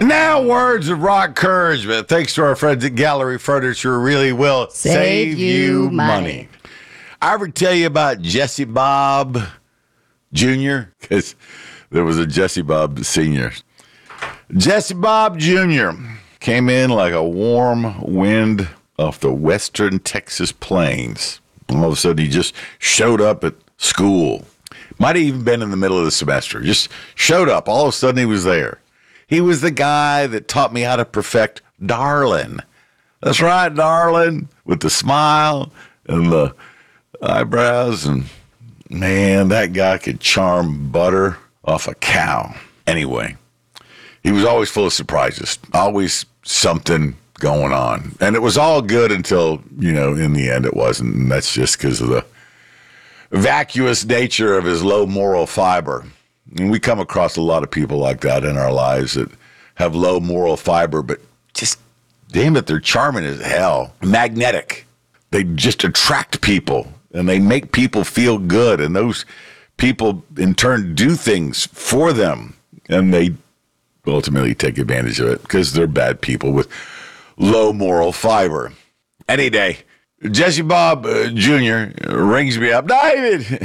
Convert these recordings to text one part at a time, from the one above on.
now, words of rock encouragement. Thanks to our friends at Gallery Furniture, really will Save you money. I ever tell you about Jesse Bob Jr.? Because there was a Jesse Bob Sr. Jesse Bob Jr. came in like a warm wind off the western Texas plains. All of a sudden, he just showed up at school. Might have even been in the middle of the semester. Just showed up. All of a sudden, he was there. He was the guy that taught me how to perfect darling. That's right, darling, with the smile and the eyebrows. And, man, that guy could charm butter off a cow. Anyway, he was always full of surprises, always something going on. And it was all good until, in the end it wasn't. And that's just because of the vacuous nature of his low moral fiber. And we come across a lot of people like that in our lives that have low moral fiber, but just, damn it, they're charming as hell. Magnetic. They just attract people, and they make people feel good, and those people, in turn, do things for them, and they ultimately take advantage of it because they're bad people with low moral fiber. Any day, Jesse Bob Jr. rings me up. David,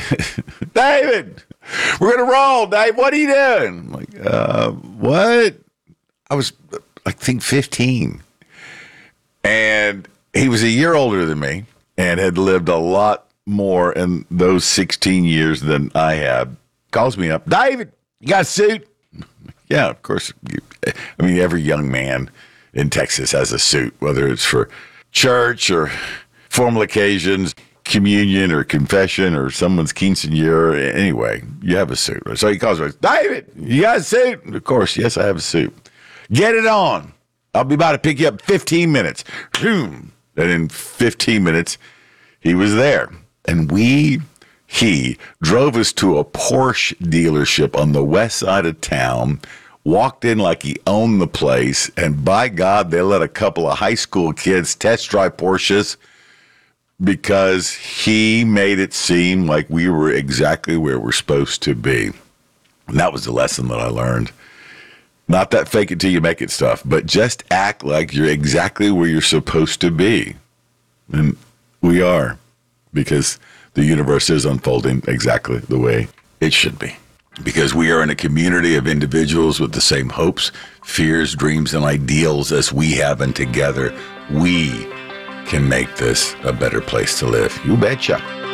we're going to roll. Dave, what are you doing? I'm like, what? I was, I think, 15. And he was a year older than me and had lived a lot more in those 16 years than I had. Calls me up. David, you got a suit? Yeah, of course. I mean, every young man in Texas has a suit, whether it's for church or formal occasions, communion or confession or someone's quinceañera. Anyway, you have a suit. So he calls me, David, you got a suit? Of course, yes, I have a suit. Get it on. I'll be about to pick you up in 15 minutes. And in 15 minutes, he was there. And he drove us to a Porsche dealership on the west side of town, walked in like he owned the place, and by God, they let a couple of high school kids test drive Porsches because he made it seem like we were exactly where we're supposed to be. And that was the lesson that I learned. Not that fake it till you make it stuff, but just act like you're exactly where you're supposed to be. And we are, because the universe is unfolding exactly the way it should be. Because we are in a community of individuals with the same hopes, fears, dreams, and ideals as we have, and together we can make this a better place to live. You betcha.